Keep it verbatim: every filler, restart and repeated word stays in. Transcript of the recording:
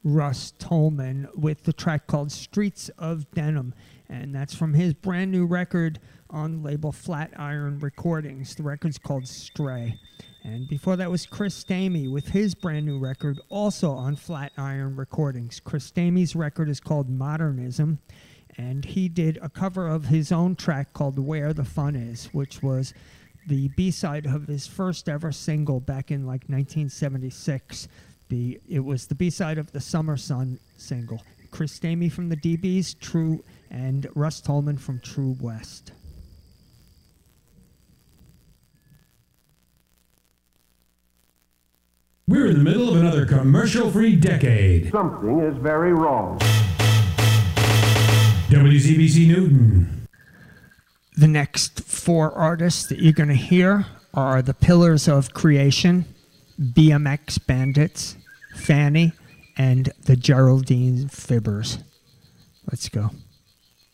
Russ Tolman with the track called Streets of Denim. And that's from his brand new record on the label Flatiron Recordings. The record's called Stray. And before that was Chris Stamey with his brand new record, also on Flatiron Recordings. Chris Stamey's record is called Modernism, and he did a cover of his own track called Where the Fun Is, which was the B-side of his first ever single back in like nineteen seventy-six. The, it was the B-side of the Summer Sun single. Chris Stamey from the D Bs, True, and Russ Tolman from True West. We're in the middle of another commercial-free decade. Something is very wrong. W C B C Newton. The next four artists that you're going to hear are the Pillars of Creation, B M X Bandits, Fanny, and the Geraldine Fibbers. Let's go.